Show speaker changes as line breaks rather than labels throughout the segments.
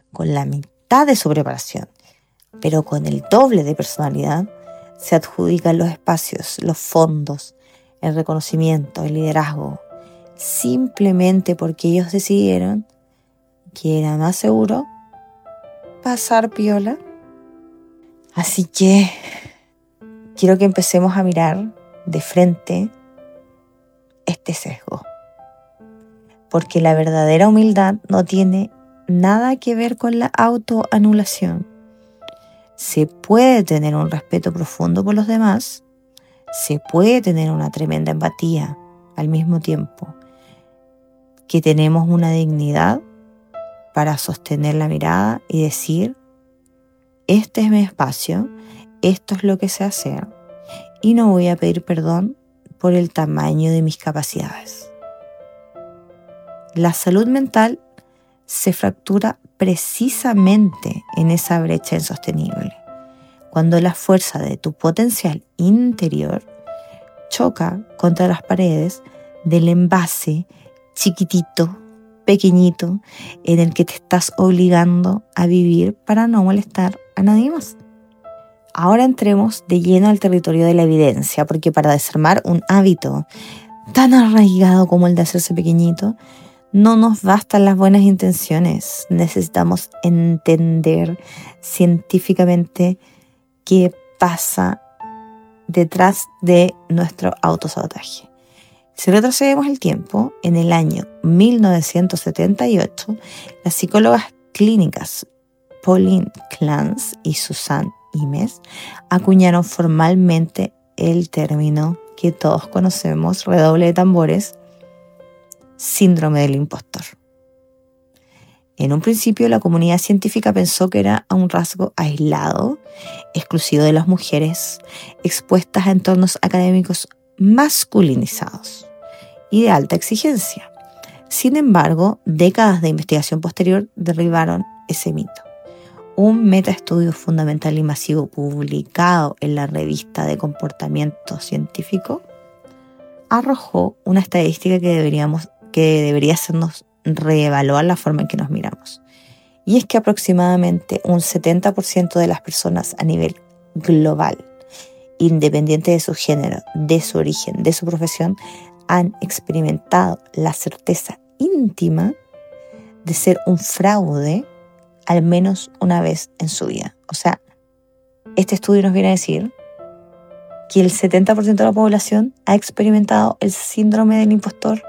con la mitad de su preparación, pero con el doble de personalidad, se adjudican los espacios, los fondos, el reconocimiento, el liderazgo, simplemente porque ellos decidieron que era más seguro pasar piola. Así que quiero que empecemos a mirar de frente este sesgo, porque la verdadera humildad no tiene nada que ver con la autoanulación. Se puede tener un respeto profundo por los demás, se puede tener una tremenda empatía al mismo tiempo que tenemos una dignidad para sostener la mirada y decir: este es mi espacio, esto es lo que sé hacer y no voy a pedir perdón por el tamaño de mis capacidades. La salud mental se fractura precisamente en esa brecha insostenible, cuando la fuerza de tu potencial interior choca contra las paredes del envase chiquitito, pequeñito, en el que te estás obligando a vivir para no molestar a nadie más. Ahora entremos de lleno al territorio de la evidencia, porque para desarmar un hábito tan arraigado como el de hacerse pequeñito, no nos bastan las buenas intenciones. Necesitamos entender científicamente qué pasa detrás de nuestro autosabotaje. Si retrocedemos el tiempo, en el año 1978, las psicólogas clínicas Pauline Clance y Suzanne Imes acuñaron formalmente el término que todos conocemos, redoble de tambores, síndrome del impostor. En un principio, la comunidad científica pensó que era un rasgo aislado, exclusivo de las mujeres, expuestas a entornos académicos masculinizados y de alta exigencia. Sin embargo, décadas de investigación posterior derribaron ese mito. Un metaestudio fundamental y masivo publicado en la revista de comportamiento científico arrojó una estadística que debería hacernos reevaluar la forma en que nos miramos. Y es que aproximadamente un 70% de las personas a nivel global, independiente de su género, de su origen, de su profesión, han experimentado la certeza íntima de ser un fraude al menos una vez en su vida. O sea, este estudio nos viene a decir que el 70% de la población ha experimentado el síndrome del impostor.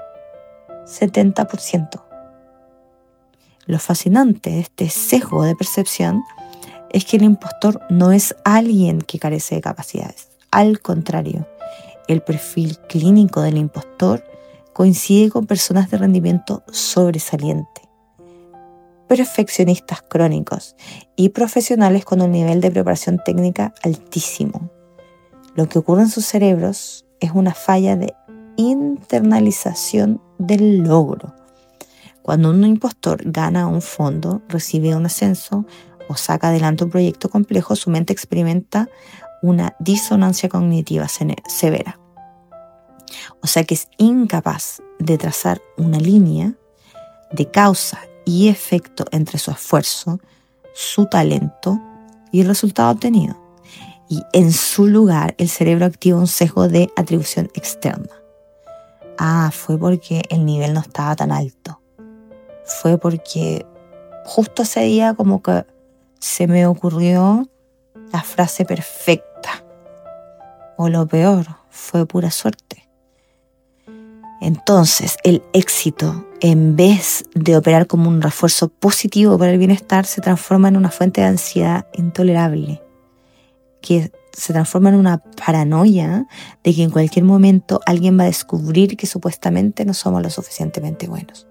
70%. Lo fascinante de este sesgo de percepción es que el impostor no es alguien que carece de capacidades. Al contrario, el perfil clínico del impostor coincide con personas de rendimiento sobresaliente, perfeccionistas crónicos y profesionales con un nivel de preparación técnica altísimo. Lo que ocurre en sus cerebros es una falla de internalización del logro. Cuando un impostor gana un fondo, recibe un ascenso o saca adelante un proyecto complejo, su mente experimenta una disonancia cognitiva severa. O sea que es incapaz de trazar una línea de causa y efecto entre su esfuerzo, su talento y el resultado obtenido. Y en su lugar, el cerebro activa un sesgo de atribución externa. Fue porque el nivel no estaba tan alto. Fue porque justo ese día como que se me ocurrió la frase perfecta. O lo peor, fue pura suerte. Entonces, el éxito, en vez de operar como un refuerzo positivo para el bienestar, se transforma en una fuente de ansiedad intolerable, que se transforma en una paranoia de que en cualquier momento alguien va a descubrir que supuestamente no somos lo suficientemente buenos.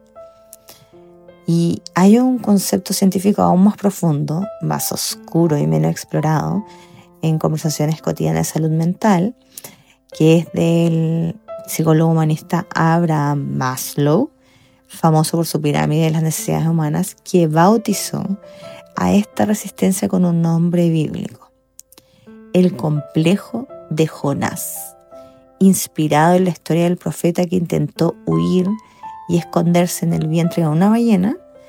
Y hay un concepto científico aún más profundo, más oscuro y menos explorado en conversaciones cotidianas de salud mental, que es del psicólogo humanista Abraham Maslow, famoso por su pirámide de las necesidades humanas, que bautizó a esta resistencia con un nombre bíblico: el complejo de Jonás, inspirado en la historia del profeta que intentó huir y esconderse en el vientre de una ballena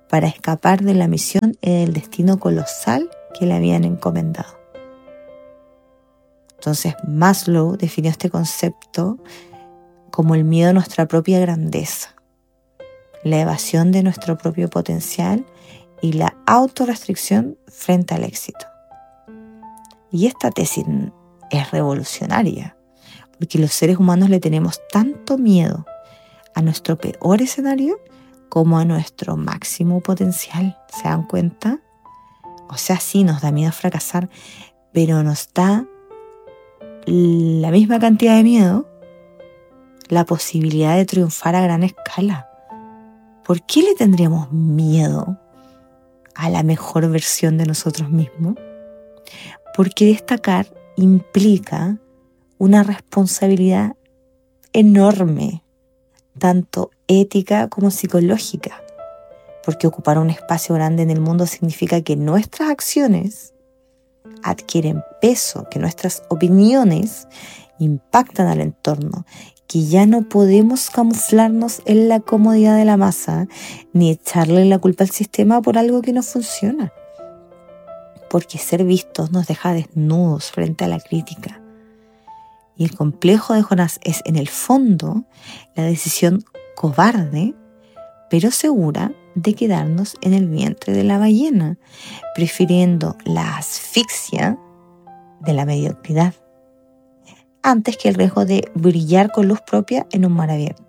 para escapar de la misión y del destino colosal que le habían encomendado. Entonces Maslow definió este concepto como el miedo a nuestra propia grandeza, la evasión de nuestro propio potencial y la autorrestricción frente al éxito. Y esta tesis es revolucionaria, porque los seres humanos le tenemos tanto miedo a nuestro peor escenario como a nuestro máximo potencial. ¿Se dan cuenta? O sea, sí, nos da miedo fracasar, pero nos da la misma cantidad de miedo la posibilidad de triunfar a gran escala. ¿Por qué le tendríamos miedo a la mejor versión de nosotros mismos? Porque destacar implica una responsabilidad enorme, tanto ética como psicológica, porque ocupar un espacio grande en el mundo significa que nuestras acciones adquieren peso, que nuestras opiniones impactan al entorno, que ya no podemos camuflarnos en la comodidad de la masa, ni echarle la culpa al sistema por algo que no funciona, porque ser vistos nos deja desnudos frente a la crítica. Y el complejo de Jonás es, en el fondo, la decisión cobarde, pero segura, de quedarnos en el vientre de la ballena, prefiriendo la asfixia de la mediocridad, antes que el riesgo de brillar con luz propia en un mar abierto.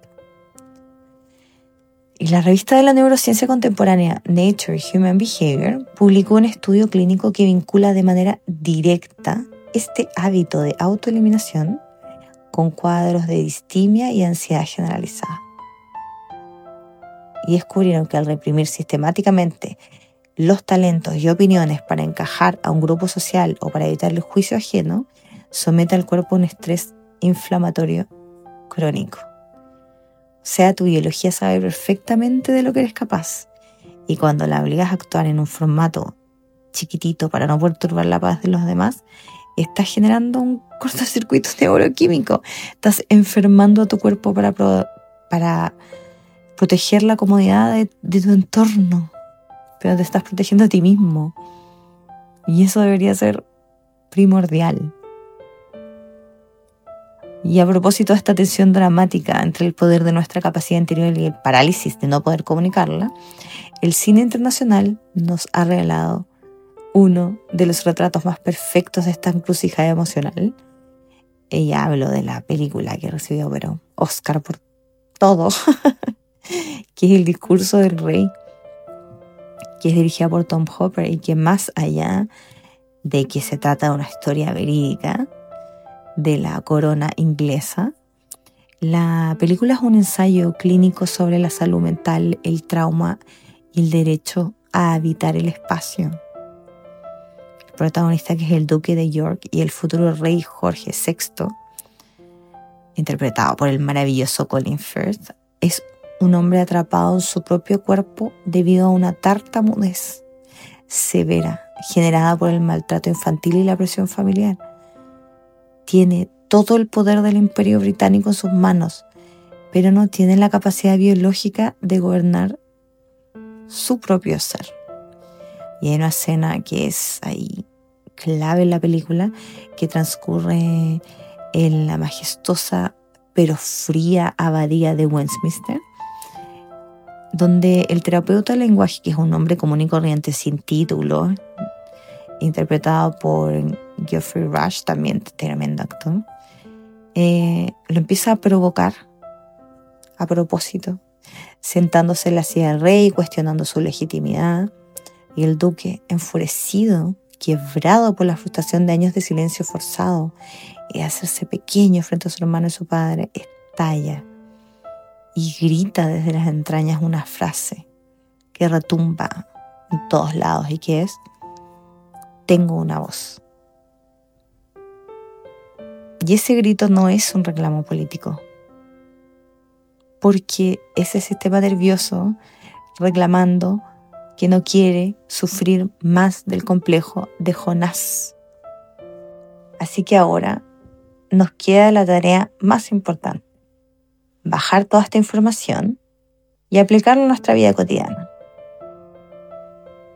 Y la revista de la neurociencia contemporánea Nature Human Behavior publicó un estudio clínico que vincula de manera directa este hábito de autoeliminación con cuadros de distimia y ansiedad generalizada. Y descubrieron que al reprimir sistemáticamente los talentos y opiniones para encajar a un grupo social o para evitar el juicio ajeno, somete al cuerpo a un estrés inflamatorio crónico. O sea, tu biología sabe perfectamente de lo que eres capaz. Y cuando la obligas a actuar en un formato chiquitito para no perturbar la paz de los demás, estás generando un cortocircuito neuroquímico. Estás enfermando a tu cuerpo para proteger la comodidad de tu entorno. Pero te estás protegiendo a ti mismo. Y eso debería ser primordial. Y a propósito de esta tensión dramática entre el poder de nuestra capacidad interior y el parálisis de no poder comunicarla, el cine internacional nos ha revelado uno de los retratos más perfectos de esta encrucijada emocional. Ella habló de la película que recibió Oscar por todo, que es El discurso del rey, que es dirigida por Tom Hopper y que, más allá de que se trata de una historia verídica de la corona inglesa, la película es un ensayo clínico sobre la salud mental, el trauma y el derecho a habitar el espacio. El protagonista, que es el duque de York, y el futuro rey Jorge VI, interpretado por el maravilloso Colin Firth, es un hombre atrapado en su propio cuerpo debido a una tartamudez severa generada por el maltrato infantil y la presión familiar. Tiene todo el poder del Imperio Británico en sus manos, pero no tiene la capacidad biológica de gobernar su propio ser. Y hay una escena que es ahí clave en la película, que transcurre en la majestuosa pero fría abadía de Westminster, donde el terapeuta del lenguaje, que es un hombre común y corriente sin título, interpretado por Geoffrey Rush, también tremendo actor, lo empieza a provocar a propósito, sentándose en la silla del rey, cuestionando su legitimidad, y el duque, enfurecido, quebrado por la frustración de años de silencio forzado y de hacerse pequeño frente a su hermano y su padre, estalla y grita desde las entrañas una frase que retumba en todos lados, y que es: tengo una voz. Y ese grito no es un reclamo político, porque es el sistema nervioso reclamando que no quiere sufrir más del complejo de Jonás. Así que ahora nos queda la tarea más importante: bajar toda esta información y aplicarla a nuestra vida cotidiana.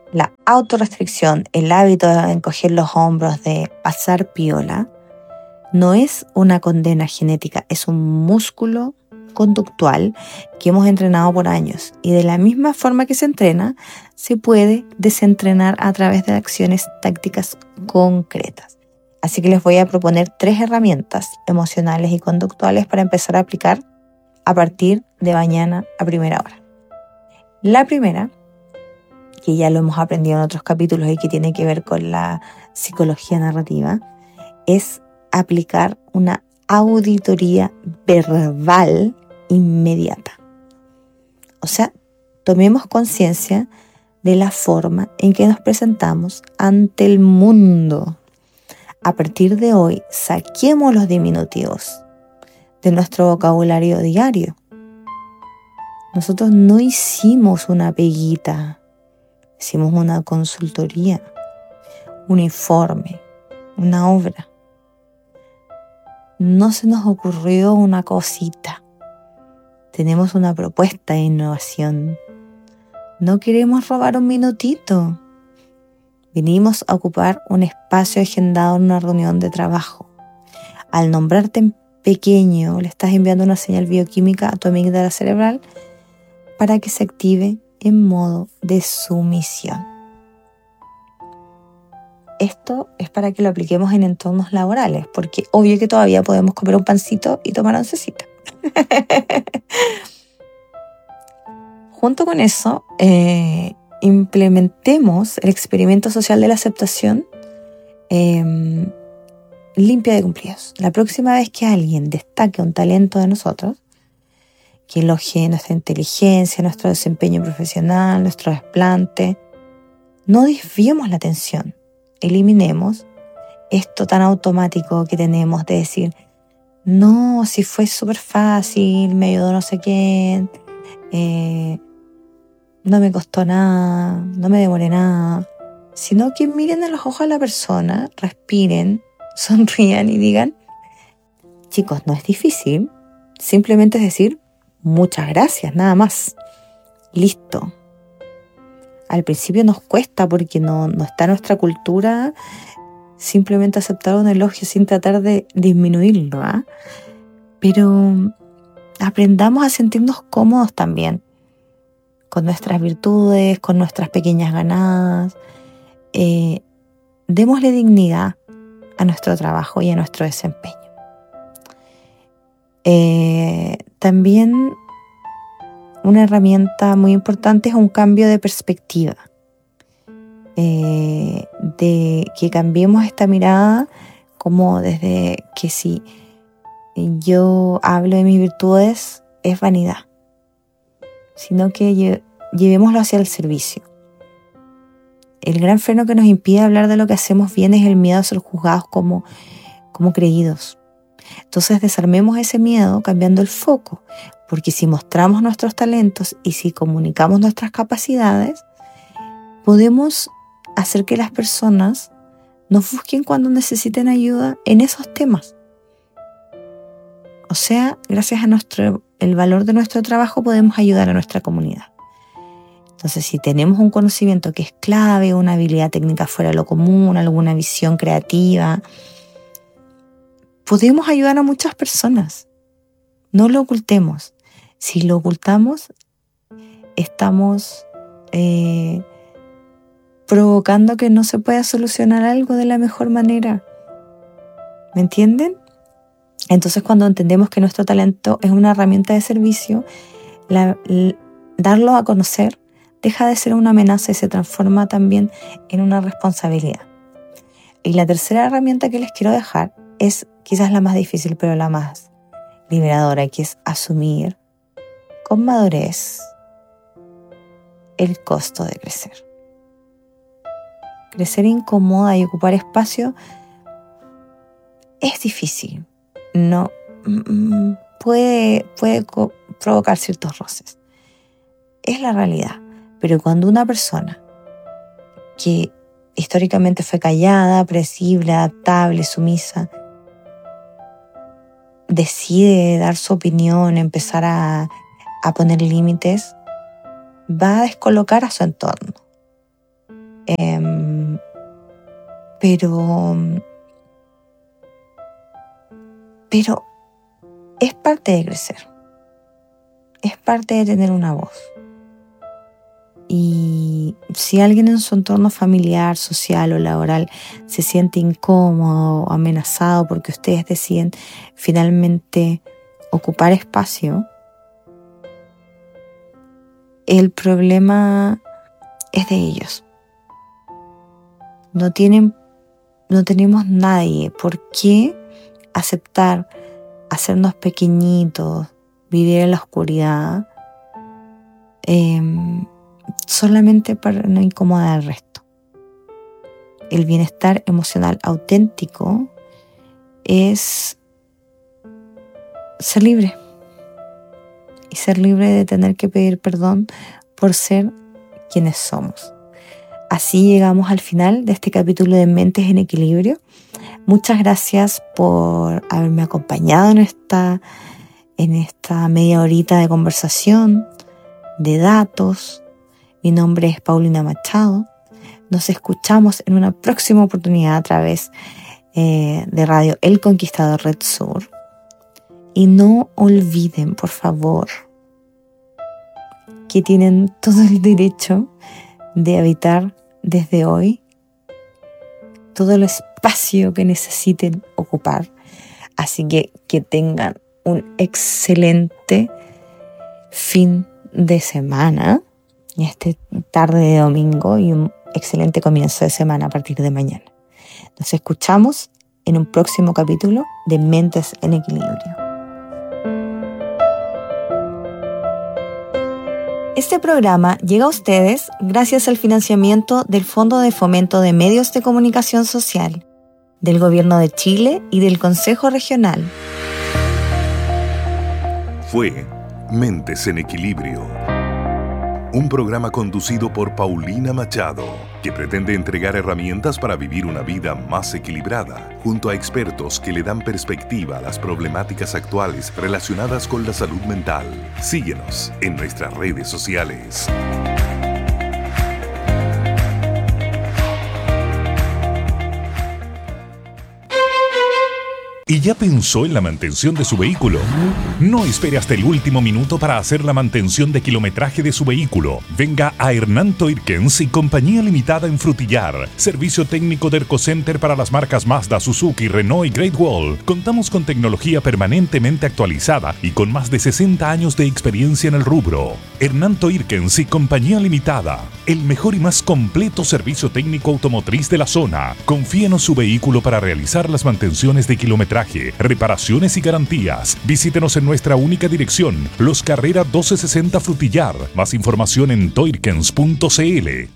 La autorrestricción, el hábito de encoger los hombros, de pasar piola, no es una condena genética, es un músculo conductual que hemos entrenado por años. Y de la misma forma que se entrena, se puede desentrenar a través de acciones tácticas concretas. Así que les voy a proponer 3 herramientas emocionales y conductuales para empezar a aplicar a partir de mañana a primera hora. La primera, que ya lo hemos aprendido en otros capítulos y que tiene que ver con la psicología narrativa, es aplicar una auditoría verbal inmediata. O sea, tomemos conciencia de la forma en que nos presentamos ante el mundo. A partir de hoy, saquemos los diminutivos de nuestro vocabulario diario. Nosotros no hicimos una peguita, hicimos una consultoría, un informe, una obra. No se nos ocurrió una cosita. Tenemos una propuesta de innovación. No queremos robar un minutito. Vinimos a ocupar un espacio agendado en una reunión de trabajo. Al nombrarte en pequeño, le estás enviando una señal bioquímica a tu amígdala cerebral para que se active en modo de sumisión. Esto es para que lo apliquemos en entornos laborales, porque obvio que todavía podemos comer un pancito y tomar oncecita. Junto con eso, implementemos el experimento social de la aceptación limpia de cumplidos. La próxima vez que alguien destaque un talento de nosotros, que elogie nuestra inteligencia, nuestro desempeño profesional, nuestro desplante, no desviemos la atención. Eliminemos esto tan automático que tenemos de decir, no, si fue súper fácil, me ayudó no sé quién, no me costó nada, no me demoré nada, sino que miren a los ojos a la persona, respiren, sonrían y digan, chicos, no es difícil, simplemente es decir, muchas gracias, nada más, listo. Al principio nos cuesta porque no está en nuestra cultura simplemente aceptar un elogio sin tratar de disminuirlo, pero aprendamos a sentirnos cómodos también con nuestras virtudes, con nuestras pequeñas ganadas. Démosle dignidad a nuestro trabajo y a nuestro desempeño. También una herramienta muy importante es un cambio de perspectiva, de que cambiemos esta mirada como desde que si yo hablo de mis virtudes es vanidad, sino que llevémoslo hacia el servicio. El gran freno que nos impide hablar de lo que hacemos bien es el miedo a ser juzgados como creídos. Entonces desarmemos ese miedo cambiando el foco, porque si mostramos nuestros talentos y si comunicamos nuestras capacidades, podemos hacer que las personas nos busquen cuando necesiten ayuda en esos temas. O sea, gracias a el valor de nuestro trabajo podemos ayudar a nuestra comunidad. Entonces, si tenemos un conocimiento que es clave, una habilidad técnica fuera de lo común, alguna visión creativa, podemos ayudar a muchas personas. No lo ocultemos. Si lo ocultamos, estamos provocando que no se pueda solucionar algo de la mejor manera. ¿Me entienden? Entonces, cuando entendemos que nuestro talento es una herramienta de servicio, darlo a conocer deja de ser una amenaza y se transforma también en una responsabilidad. Y la tercera herramienta que les quiero dejar es quizás la más difícil, pero la más liberadora, que es asumir con madurez el costo de crecer. Crecer incomoda y ocupar espacio es difícil. No puede provocar ciertos roces. Es la realidad. Pero cuando una persona que históricamente fue callada, predecible, adaptable, sumisa, decide dar su opinión, empezar a poner límites, va a descolocar a su entorno. Pero es parte de crecer, es parte de tener una voz. Y si alguien en su entorno familiar, social o laboral se siente incómodo o amenazado porque ustedes deciden finalmente ocupar espacio, el problema es de ellos. No tenemos nadie por qué aceptar hacernos pequeñitos, vivir en la oscuridad, solamente para no incomodar al resto. El bienestar emocional auténtico es ser libre. Y ser libre de tener que pedir perdón por ser quienes somos. Así llegamos al final de este capítulo de Mentes en Equilibrio. Muchas gracias por haberme acompañado en esta media horita de conversación, de datos. Mi nombre es Paulina Machado. Nos escuchamos en una próxima oportunidad a través de Radio El Conquistador Red Sur. Y no olviden, por favor, que tienen todo el derecho de habitar desde hoy todo el espacio que necesiten ocupar. Así que tengan un excelente fin de semana, y tarde de domingo, y un excelente comienzo de semana a partir de mañana. Nos escuchamos en un próximo capítulo de Mentes en Equilibrio. Este programa llega a ustedes gracias al financiamiento del Fondo de Fomento de Medios de Comunicación Social, del Gobierno de Chile y del Consejo Regional.
Fue Mentes en Equilibrio, un programa conducido por Paulina Machado, que pretende entregar herramientas para vivir una vida más equilibrada, junto a expertos que le dan perspectiva a las problemáticas actuales relacionadas con la salud mental. Síguenos en nuestras redes sociales. ¿Y ya pensó en la mantención de su vehículo? No espere hasta el último minuto para hacer la mantención de kilometraje de su vehículo. Venga a Hernán Toirkens y Compañía Limitada en Frutillar. Servicio técnico de Ercocenter para las marcas Mazda, Suzuki, Renault y Great Wall. Contamos con tecnología permanentemente actualizada y con más de 60 años de experiencia en el rubro. Hernán Toirkens y Compañía Limitada. El mejor y más completo servicio técnico automotriz de la zona. Confíenos su vehículo para realizar las mantenciones de kilometraje, reparaciones y garantías. Visítenos en nuestra única dirección, Los Carrera 1260 Frutillar. Más información en toirkens.cl.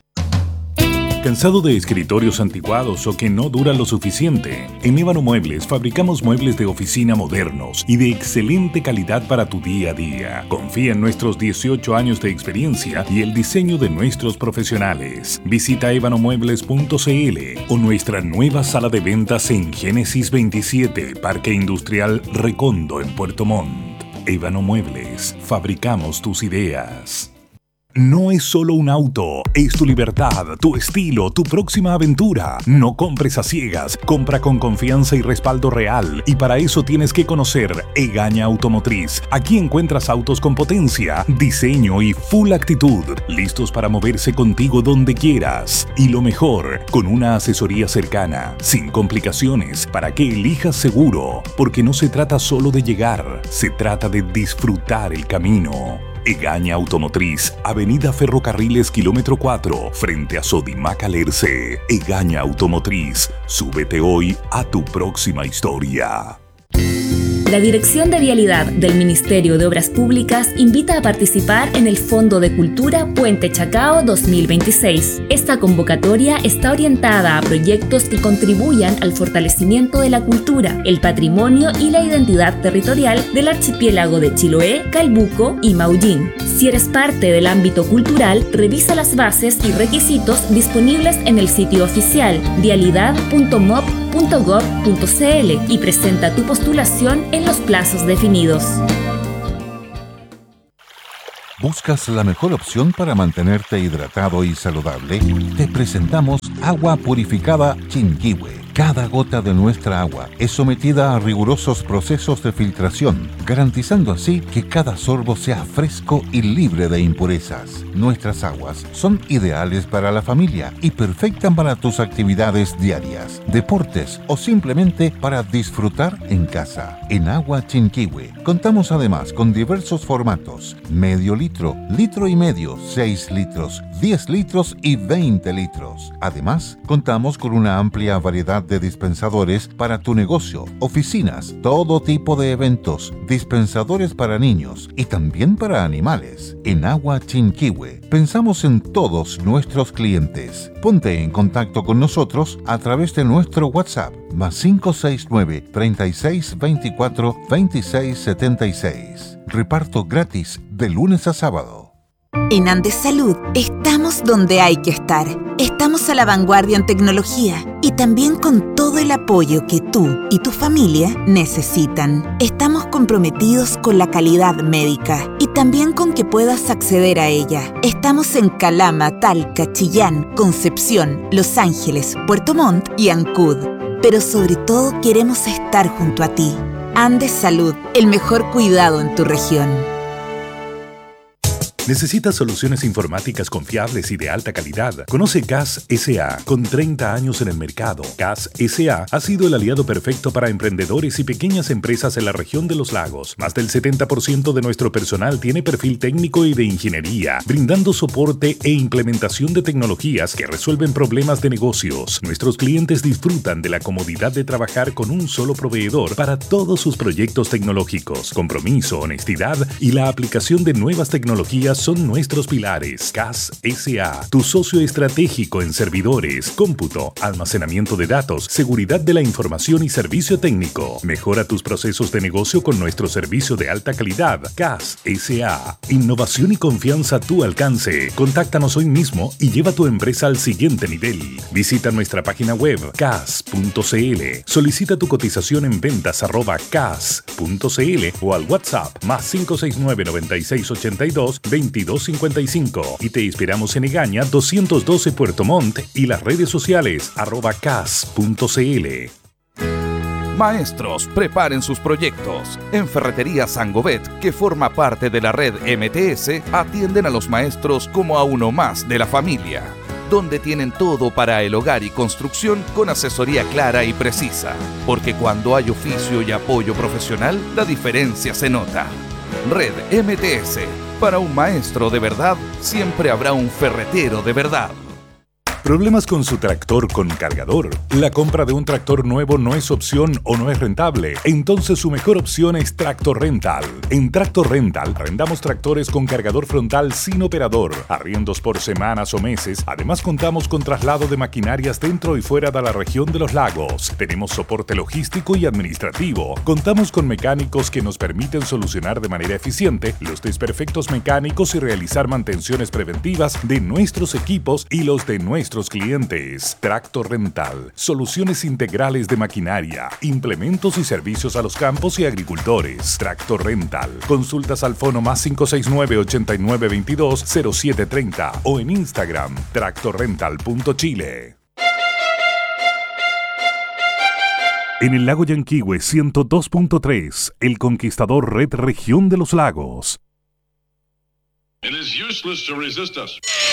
¿Cansado de escritorios anticuados o que no duran lo suficiente? En Ébano Muebles fabricamos muebles de oficina modernos y de excelente calidad para tu día a día. Confía en nuestros 18 años de experiencia y el diseño de nuestros profesionales. Visita ebanomuebles.cl o nuestra nueva sala de ventas en Génesis 27, Parque Industrial Recondo en Puerto Montt. Ébano Muebles, fabricamos tus ideas. No es solo un auto, es tu libertad, tu estilo, tu próxima aventura. No compres a ciegas, compra con confianza y respaldo real. Y para eso tienes que conocer Egaña Automotriz. Aquí encuentras autos con potencia, diseño y full actitud, listos para moverse contigo donde quieras. Y lo mejor, con una asesoría cercana, sin complicaciones, para que elijas seguro. Porque no se trata solo de llegar, se trata de disfrutar el camino. Egaña Automotriz, Avenida Ferrocarriles Kilómetro 4, frente a Sodimac Alerce. Egaña Automotriz, súbete hoy a tu próxima historia.
La Dirección de Vialidad del Ministerio de Obras Públicas invita a participar en el Fondo de Cultura Puente Chacao 2026. Esta convocatoria está orientada a proyectos que contribuyan al fortalecimiento de la cultura, el patrimonio y la identidad territorial del archipiélago de Chiloé, Calbuco y Maullín. Si eres parte del ámbito cultural, revisa las bases y requisitos disponibles en el sitio oficial vialidad.mop.gov.cl y presenta tu postulación en los plazos definidos.
¿Buscas la mejor opción para mantenerte hidratado y saludable? Te presentamos agua purificada Chinquihue. Cada gota de nuestra agua es sometida a rigurosos procesos de filtración, garantizando así que cada sorbo sea fresco y libre de impurezas. Nuestras aguas son ideales para la familia y perfectas para tus actividades diarias, deportes o simplemente para disfrutar en casa. En Agua Chinquihue contamos además con diversos formatos: medio litro, litro y medio, 6 litros, 10 litros y 20 litros. Además, contamos con una amplia variedad de dispensadores para tu negocio, oficinas, todo tipo de eventos, dispensadores para niños y también para animales. En Agua Chinquihue pensamos en todos nuestros clientes. Ponte en contacto con nosotros a través de nuestro WhatsApp +569 36 24 26 76. Reparto gratis de lunes a sábado.
En Andes Salud estamos donde hay que estar. Estamos a la vanguardia en tecnología y también con todo el apoyo que tú y tu familia necesitan. Estamos comprometidos con la calidad médica y también con que puedas acceder a ella. Estamos en Calama, Talca, Chillán, Concepción, Los Ángeles, Puerto Montt y Ancud. Pero sobre todo queremos estar junto a ti. Andes Salud, el mejor cuidado en tu región.
¿Necesitas soluciones informáticas confiables y de alta calidad? Conoce CAS S.A. Con 30 años en el mercado, CAS S.A. ha sido el aliado perfecto para emprendedores y pequeñas empresas en la región de los lagos. Más del 70% de nuestro personal tiene perfil técnico y de ingeniería, brindando soporte e implementación de tecnologías que resuelven problemas de negocios. Nuestros clientes disfrutan de la comodidad de trabajar con un solo proveedor para todos sus proyectos tecnológicos. Compromiso, honestidad y la aplicación de nuevas tecnologías son nuestros pilares. CAS S.A., tu socio estratégico en servidores, cómputo, almacenamiento de datos, seguridad de la información y servicio técnico. Mejora tus procesos de negocio con nuestro servicio de alta calidad. CAS S.A., innovación y confianza a tu alcance. Contáctanos hoy mismo y lleva tu empresa al siguiente nivel. Visita nuestra página web cas.cl. Solicita tu cotización en ventas@cas.cl o al WhatsApp +569 96 82 2255 y te esperamos en Egaña 212 Puerto Montt y las redes sociales @cas.cl.
Maestros, preparen sus proyectos. En Ferretería Sangovet, que forma parte de la red MTS, atienden a los maestros como a uno más de la familia, donde tienen todo para el hogar y construcción con asesoría clara y precisa. Porque cuando hay oficio y apoyo profesional, la diferencia se nota. Red MTS. Para un maestro de verdad, siempre habrá un ferretero de verdad.
¿Problemas con su tractor con cargador? ¿La compra de un tractor nuevo no es opción o no es rentable? Entonces su mejor opción es Tractor Rental. En Tractor Rental arrendamos tractores con cargador frontal sin operador, arriendos por semanas o meses. Además contamos con traslado de maquinarias dentro y fuera de la región de los lagos. Tenemos soporte logístico y administrativo. Contamos con mecánicos que nos permiten solucionar de manera eficiente los desperfectos mecánicos y realizar mantenciones preventivas de nuestros equipos y los de nuestros clientes. Tractor Rental, soluciones integrales de maquinaria, implementos y servicios a los campos y agricultores. Tractor Rental, consultas al fono +569 89 22 0730 o en Instagram tractorrental.chile. En el lago Yanquihue 102.3, El Conquistador Red Región de los Lagos.
It is useless to resist us.